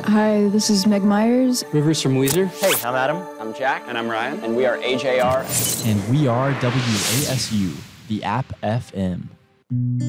Hi, this is Meg Myers. Rivers from Weezer. Hey, I'm Adam. I'm Jack. And I'm Ryan. And we are AJR. And we are WASU, the App FM.